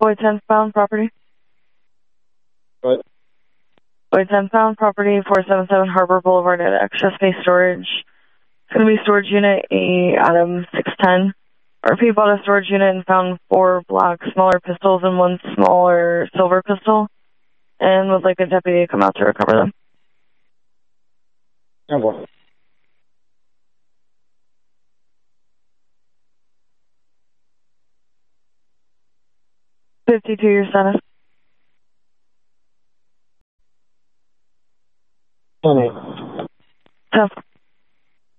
Boyd 10 found property. What? Boyd 10 found property, 477 Harbor Boulevard at extra space storage. It's going to be storage unit A, Adam 610. RP bought a storage unit and found 4 black smaller pistols and 1 smaller silver pistol, and would like a deputy to come out to recover them. Okay. 52 your status. 10-8. 10.